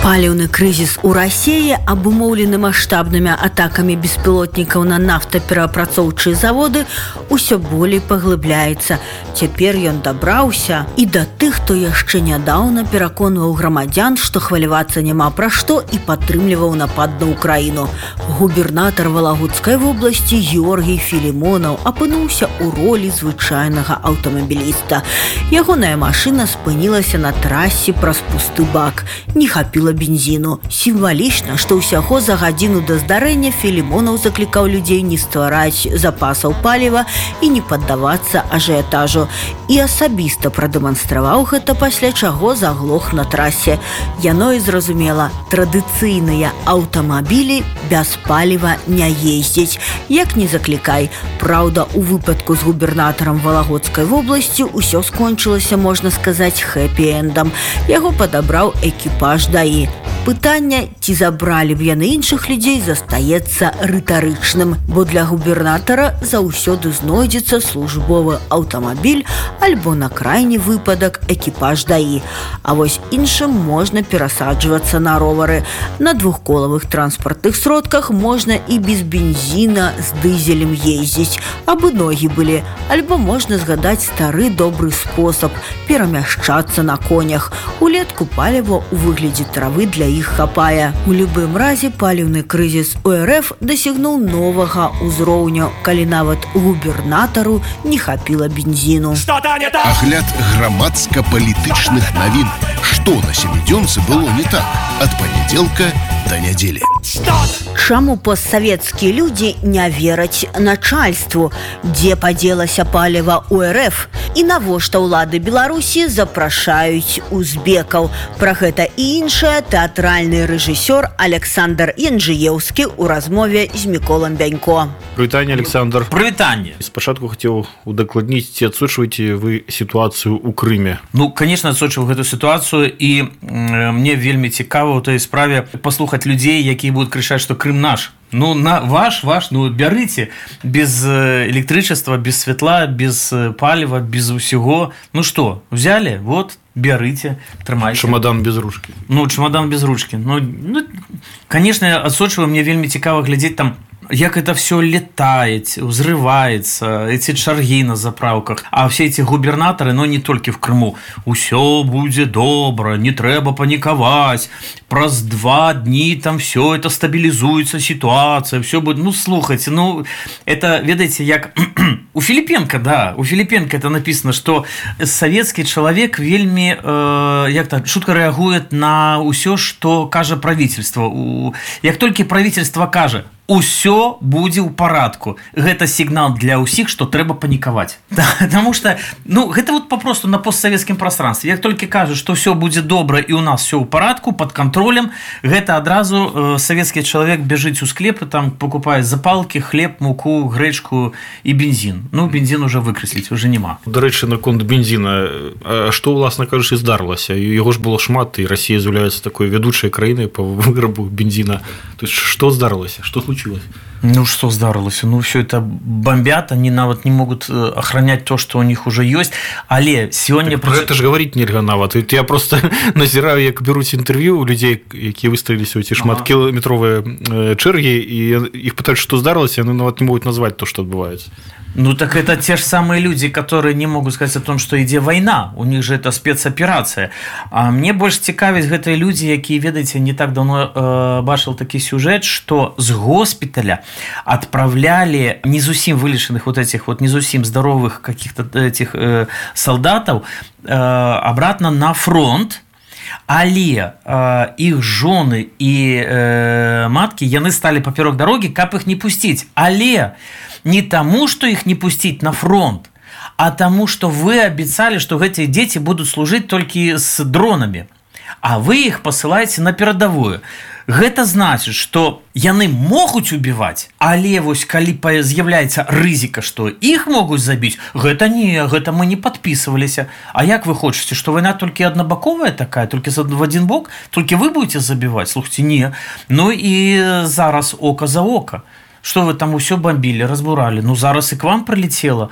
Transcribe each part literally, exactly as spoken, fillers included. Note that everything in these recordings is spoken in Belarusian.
Паліўны крызіс у Расіі, абумоўлены маштабнымі атакамі беспілотнікаў на нафтаперапрацоўчыя заводы, усё болей паглыбляецца. Цяпер ён дабраўся і да тых, хто яшчэ нядаўна пераконваў грамадзян, што хвалявацца няма пра што, і падтрымліваў напад на Украіну. Губернатар Валагодскай вобласці Георгій Філімонаў апынуўся ў ролі звычайнага аўтамабіліста. Ягоная машына спынілася на трасе праз пусты бак. Не хапіла бензіну. Сімвалічна, што ўсяго за гадзіну да здарэння Філімонаў заклікаў людзей не ствараць запасаў паліва і не паддавацца ажыятажу. І асабіста прадэманстраваў гэта, пасля чаго заглох на трасе. Яно і зразумела, традыцыйныя аўтамабілі без паліва не ездзяць. Як не заклікай. Праўда, у выпадку з губернатарам Валагодскай вобласці ўсё скончылася, можна сказаць, хэпі-эндам. Яго падабраў экіпаж ДАІ. Пытанне, ці забралі б яны іншых людзей, застаецца рытарычным, бо для губернатара заўсёды знойдзецца службовы аўтамабіль альбо на крайні выпадак экіпаж ДАІ. А вось іншым можна перасаджвацца на ровары. На двухколавых транспартных сродках можна і без бензіна з дызелем ездзіць, абы ногі былі, альбо можна згадаць стары добры спосаб перамяшчацца на конях. Улетку паліва ў выглядзе травы для іх хапае. У любым разе паліўны крызіс у РФ дасягнуў новага ўзроўню, калі нават губернатару не хапіла бензіну. Агляд грамадска-палітычных навін. Што на сямідзёнцы было не так ад панядзелка да нядзелі. Чаму постсавецкія людзі не вераць начальству? Дзе падзелася паліва ў РФ? І навошта ўлады Беларусі запрашаюць узбекаў? Пра гэта і іншае тэатральны рэжысёр Александр Янжыеўскі ў размове з Міколам Бянько. Прывітанне, Александр. Прывітанне. Спачатку хацеў удакладніць, ці адсочваеце вы сітуацыю ў Крыме? Ну, конечно, адсочваю гэту сітуацыю, і мне вельмі цікава ў той справе паслухаць людзей, якія будуць крычаць, што Крым наш. Ну, на ваш, ваш, ну, бярыце без электрычества, без святла, без паліва, без усяго. Ну што, взяли? Вот, бярыце, трымайце. Чемодан без ручки. Ну, чемодан без ручки. Ну, ну конечно, адсочваю, мне вельмі цікава глядзець там, як это все летает, взрывается, эти чаргі на заправках. А все эти губернаторы, но не только в Крыму, усё будзе добра, не трэба паніковать, праз два дні там все это стабилизуется, ситуация, все будет. Ну, слухайте, ну, это, ведаете, як у Філіпенка, да, у Філіпенка это написано, что советский человек вельмі, э, як так, шутка реагует на усё, что кажа правительство. У, як толькі правительство кажа, усё будзе ў парадку. Гэта сігнал для ўсіх, што трэба панікаваць. Потому что, ну, гэта вот попросту на постсавецкім прастранстве. Як толькі кажуць, што ўсё будзе добра і ў нас всё ў парадку, пад кантролем, гэта адразу э, савецкі чалавек бяжыць у склеп і там покупае запалкі, хлеб, муку, грэчку і бензін. Ну, бензін уже выкрэсліць, уже няма. До рэчы, наконт бензіна, што, уласна кажучы, здарылася? Яго ж было шмат, і Расія з'яўляецца такой вядучай краінай па вырабу бензіна. То есть, што здарылася? Што случилось? Ну, что здарылася? Ну, все это бомбят, они нават не могут охранять то, что у них уже есть. Але сегодня... Про это же говорить нельга нават. Я просто назираю, як беруць интервью у людей, якія выставились у эти шматкіметровыя чэргі, и их пытаюць, что здарылася, они нават не могут назвать то, что отбывается. Ну, так это те же самые люди, которые не могут сказать о том, что ідзе война. У них же это спецоперация. А мне больше цікавяць гэтыя люди, якія, ведаеце, не так давно э, бачил такі сюжет, что с госпиталя отправляли не зусім вылеченных вот этих вот не зусім здоровых каких-то этих э, солдатов э, обратно на фронт. Але э, іх жоны і э, маткі, яны сталі паперок дарогі, каб іх не пусціць. Але не таму, што іх не пусціць на фронт, а таму, што вы абяцалі, што гэтыя дзеці будуць служыць толькі з дронамі, а вы іх пасылаеце на перадавую. Гэта значыць, што яны могуць убіваць, але вось калі з'яўляецца рызыка, што іх могуць забіць, гэта не, гэта мы не падпісваліся. А як вы хочаце, што вайна толькі аднабаковая такая, толькі в один бок, толькі вы будете забіваць? Слухайте, не. Ну і зараз ока за ока. Што вы там усё бомбілі, разбуралі? Ну зараз і к вам прилетело.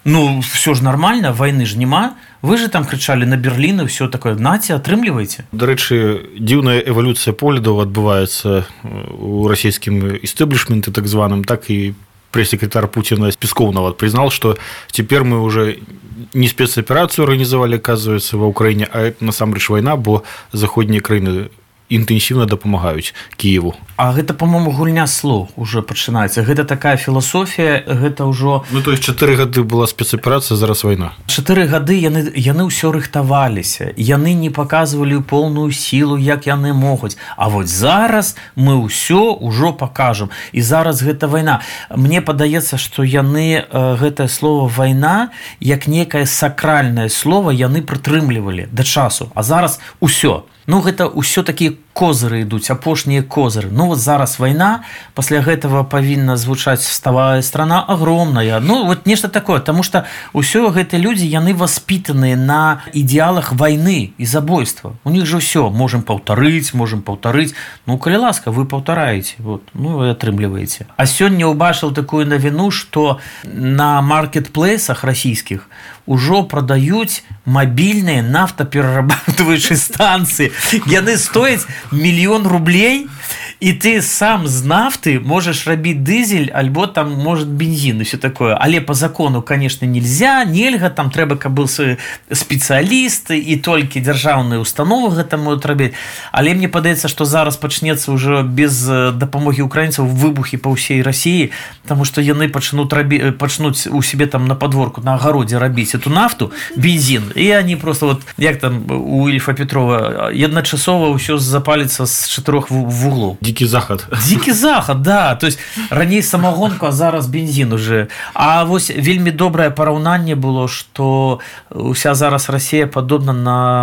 Ну, все ж нормально, войны ж нема. Вы же там кричали на Берлін і все такое. Наце, атрымлівайце. До речі, дивная эволюция поглядаў адбываецца у расійскім истеблишменте так званым, так и пресс-секретарь Путина Песков нават признал, что теперь мы уже не спецоперацию организовали, оказывается, в Украине, а это насамрэч война, бо заходнія краіны інтэнсіўна дапамагаюць Киеву. А гэта, по-моему, гульня слоў уже пачынаецца. Гэта такая філасофія, гэта ўжо... Ну, то есть чатыры гады была спецаперацыя, зараз вайна. Чатыры гады яны, яны ўсё рыхтаваліся, яны не паказвалі поўную сілу, як яны могуць. А вот зараз мы ўсё ўжо пакажам. І зараз гэта вайна. Мне падаецца, што яны гэтае слово вайна, як некае сакральнае слово, яны прытрымлівалі да часу. А зараз усё. Ну, гэта ўсё такія козыры ідуць, апошнія козыры. Ну, вот зараз вайна, пасля гэтага павінна звучаць «Вставая страна огромная». Ну, вот нешта такое, потому что ўсё гэтыя людзі, яны воспитаныя на ідэалах вайны і забойства. У них же ўсё, можем паўтарыць, можем паўтарыць. Ну, калі ласка, вы паўтараеце, вот, ну, вы атрымліваеце. А сёння ўбачыў такую навіну, што на маркетплейсах расійскіх ужо прадаюць мабільныя нафтаперарабатываючыя станцыі. Яны стояць мільён рублей, і ты сам з нафты можаш рабіць дызель, альбо там, может, бензин і все такое. Але по закону, конечно, нельзя, нельга, там трэба, каб быў спецыяліст, і толькі дзяржаўныя установы гэта могуць рабіць. Але мне падаецца, што зараз пачнецца ўжо без дапамогі украінцаў выбухі па ўсей Расіі, таму што яны пачнуць рабі... пачнуць у себе там на падворку, на агародзе рабіць эту нафту, бензин, і они просто вот, як там у Ільфа Петрова, адначасова ўсё запаліцца з чатырох вуглоў. Дикий заход. Дикий заход, да. То есть раней самогонку, а зараз бензин уже. А вось вельмі добрае параўнанне было, што уся зараз Расія падобна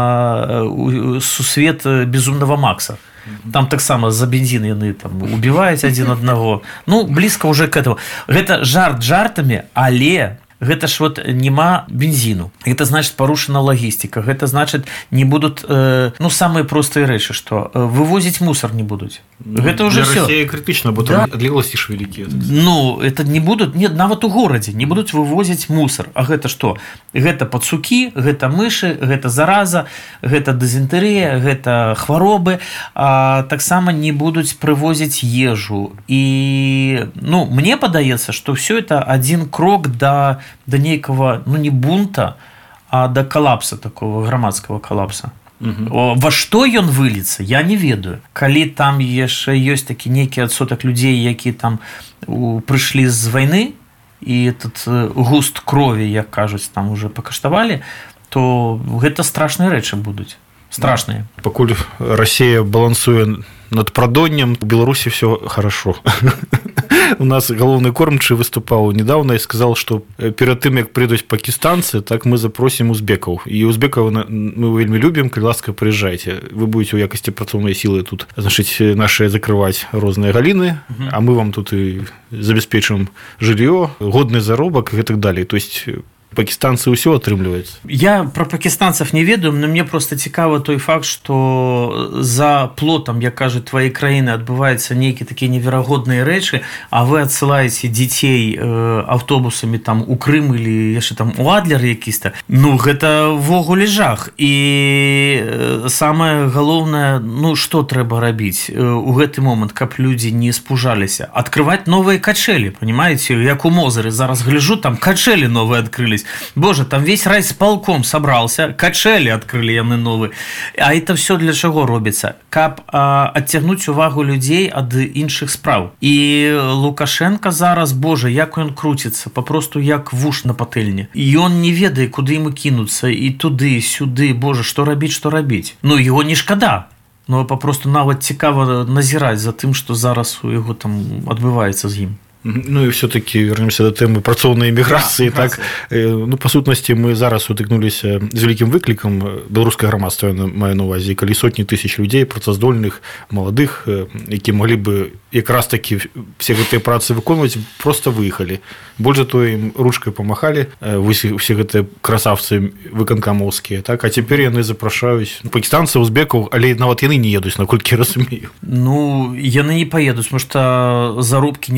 на сусвет Безумного Макса. Там таксама за бензин яны там убіваюць адзін аднаго. Ну, блізка уже к этому. Гэта жарт жартамі, але гэта ж вот нема бензину. Гэта значит парушана лагістика. Гэта значит не будут, э, ну, самые простые рэчы, что э, вывозить мусор не будут. Ну, гэта уже все. Для России критично, бо да. там отлеглости ж великие. Ну, это не будут, нет, нават у городе не будут вывозить мусор. А гэта что? Гэта пацукі, гэта мышы, гэта зараза, гэта дызентэрыя, гэта хваробы. А таксама не будут прывозить ежу. И, ну, мне падаецца, что все это один крок до до нейкага, ну, не бунта, а до коллапса, такого грамадскага коллапса. Угу. Во што ён выльецца, я не ведаю. Калі там яшчэ ёсць такі нейкі адсотак людзей, якія там прыйшлі з вайны, і этот густ крові, як кажуць, там уже пакаштавалі, то гэта страшныя рэчы будуць. Страшныя. Пакуль Расія балансуе над прадоннем, у Беларусі все хорошо. У нас галоўны кормчы выступаў недавно і сказал, што перад тым, як прыйдуць пакістанцы, так мы запросім узбекаў. І узбекаў мы вельмі любім, калі ласка, прыязджайце. Вы будете ў якасці працоўнай сілы тут, значыць, наши закрываць розныя галіны, а мы вам тут і забяспечым жыллё, годны заробак і гэтак далей. То есть пакістанцы ўсё атрымліваюць. Я про пакістанцев не ведаю, но мне просто цікава той факт, что за плотам, як кажуць, твоей краіны адбываюцца нейкія такія неверагодныя рэчы, а вы адсылаеце дзяцей аўтобусамі там у Крым или яшчэ там у Адлер якісь-то. Ну, гэта ввогуле жах. І самае галоўнае, ну, што трэба рабіць у гэты момант, каб людзі не спужаліся? Адкрываць новыя качэлі, понимаете? Як у Мозыры, зараз гляжу, там качэлі новыя адкрылись. Боже, там весь райсполком собрался, качели открыли яны новые. А это все для чего робится? Каб а, оттягнуть увагу людей от іншых справ. И Лукашенко зараз, боже, як он крутится, попросту як вуш на пательне. И он не ведае, куды ему кинуться, и туды, и сюды, боже, что робить, что робить. Ну, его не шкада. Но попросту нават цікава назіраць за тым, што зараз у яго там адбываецца з ім. Ну і все-таки вернемся до теми працоўнай міграцыі. Да, так, ну, па сутнасці мы зараз утыкнуліся з вялікім выклікам. Беларускае грамадства мае на увазе, калі сотні тысяч людзей працаздольных, маладых, які маглі бы якраз таки все гэтыя працы выконваць, просто выехалі. Больш за тое, ім ручкай памахалі усе гэтыя красавцы выканкамоўскія, так? А цяпер яны запрашаюць пакістанцаў, узбекаў, але нават яны не едуць, наколькі разумею. Ну, яны не паедуць, потому што заробкі не такія вялікія,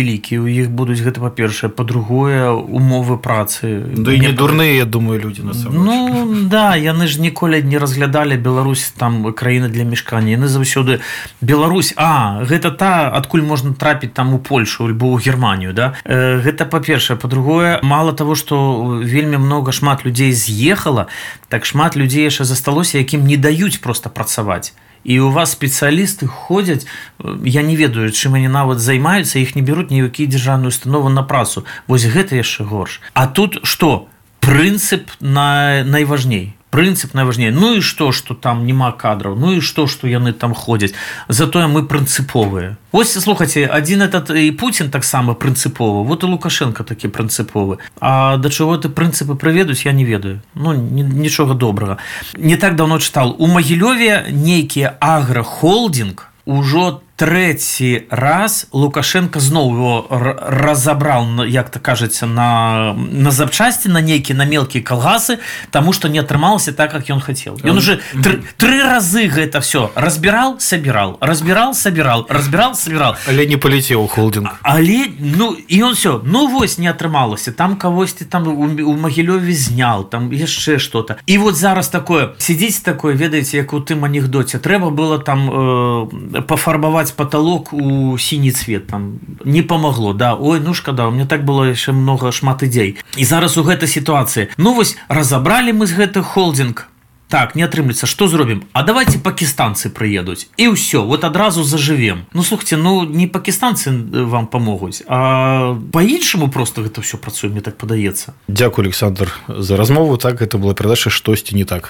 вялікія, у іх будуць гэта па-першае, па-другое, умовы працы. Да і не дурныя, я думаю, людзі насамрэч. Ну да, яны ж ніколі не разглядалі Беларусь там краіна для мешкання. Яны заўсёды Беларусь, а гэта та, адкуль можна трапіць там у Польшу альбо ў Германію, да? Гэта па-першае, па-другое, мало того, што вельмі много шмат людзей з'ехала, так шмат людзей яшчэ засталося, якім не даюць проста працаваць. І у вас спецыялісты ходзяць, я не ведаю, чым они нават займаюцца, іх не бяруць ні ў якія дзяржаўныя установы на працу. Вось гэта яшчэ горш. А тут што? Прынцып на... найважней. Прынцып найважней. Ну і што, што там няма кадраў? Ну і што, што яны там ходзяць? Затое мы прынцыповыя. Вось, слухайце, адзін этот і Путін таксама прынцыповы, вот і Лукашенко такі прынцыповы. А да чаго ты прынцыпы прыведуць, я не ведаю. Ну, нічога добрага. Не так даўно чытал. У Магілёве нейкі аграхолдинг ужо трэці раз Лукашенко зноў его разабрал, як то кажется, на, на запчасти, на нейкие, на мелкие колгасы, потому что не атрымалася так, как он хотел. И он уже три, три разы это все разбирал, собирал, разбирал, собирал, разбирал, собирал. Але не полетел холдинг. Але, ну, и он все, ну, вось не атрымалася, там кого-то там у, у Магілёве знял, там еще что-то. И вот зараз такое, сидите такое, ведаете, как у тым анекдоте, треба было там э, пофарбовать потолок у синий цвет, там не помогло, да, ой, ну шкада, у меня так было еще много шмат ідей. И зараз у гэтай ситуации, ну вось разобрали мы з гэты холдинг, так, не атрымлецца, что зробім? А давайте пакистанцы приедут. И все, вот одразу заживем. Ну, слухайте, ну не пакистанцы вам помогут, а по-іншаму просто это все працуе, мне так падаецца. Дякую, Александр, за размову. Так, это была передача «Штосьці не так».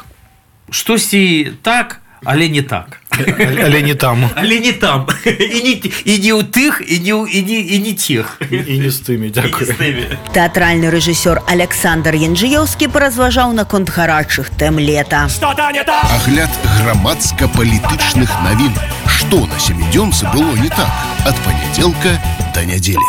Штосьці так, але не так. Але не там. Але не там. І не, і не ў тых, і не, і не, і не тех. І не з тымі, дякую. Тэатральны рэжысёр Александр Янджыёўскі паразважаў наконт гарачых тэм лета. Агляд грамадска-палітычных навін. Што на сямідзёнцы было не так? Ад панядзелка да нядзелі.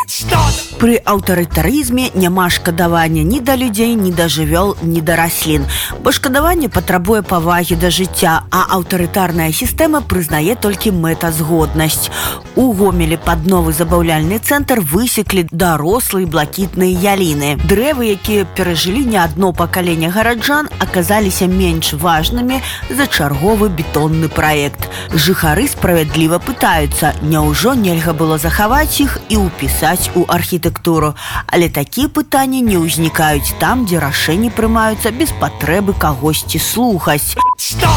Пры аўтарытарызме няма шкадавання ні да людзей, ні да жывёл, ні да раслін. Бо шкадаванне патрабуе павагі да жыцця, а аўтарытарная сістэма прызнае толькі мэтазгоднасць. У Гомелі пад новы забаўляльны цэнтр высеклі дарослыя блакітныя яліны. Дрэвы, якія перажылі не адно пакаленне гараджан, аказаліся менш важнымі за чарговы бетонны праект. Жыхары справядліва пытаюцца, няўжо нельга было захаваць іх і ўпісаць у архітэктуру. Але такія пытанні не ўзнікаюць там, дзе рашэнні прымаюцца без патрэбы кагосьці слухаць.